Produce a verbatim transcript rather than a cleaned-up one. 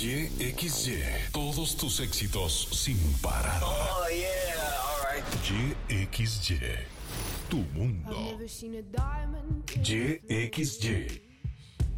Y X Y. Todos tus éxitos sin parar. Oh, yeah, all right. Y X Y. Tu mundo. Y X Y.